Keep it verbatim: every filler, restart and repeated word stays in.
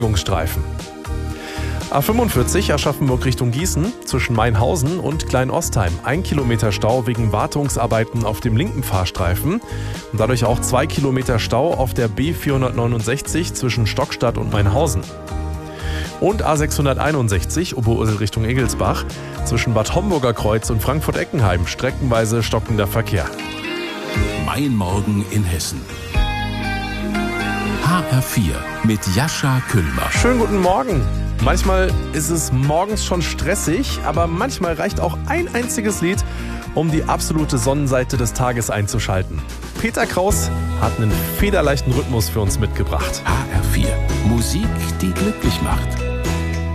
Streifen. A fünfundvierzig Aschaffenburg Richtung Gießen zwischen Mainhausen und Klein-Ostheim. Ein Kilometer Stau wegen Wartungsarbeiten auf dem linken Fahrstreifen. Und dadurch auch zwei Kilometer Stau auf der B vierhundertneunundsechzig zwischen Stockstadt und Mainhausen. Und A sechshunderteinundsechzig Oberursel Richtung Egelsbach zwischen Bad Homburger Kreuz und Frankfurt-Eckenheim. Streckenweise stockender Verkehr. Mein Morgen in Hessen. H R vier mit Jascha Küllmer. Schönen guten Morgen. Manchmal ist es morgens schon stressig, aber manchmal reicht auch ein einziges Lied, um die absolute Sonnenseite des Tages einzuschalten. Peter Kraus hat einen federleichten Rhythmus für uns mitgebracht. H R vier. Musik, die glücklich macht.